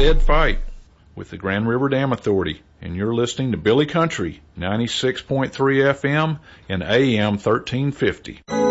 Ed Fight with the Grand River Dam Authority, and you're listening to Billy Country, 96.3 FM and AM 1350.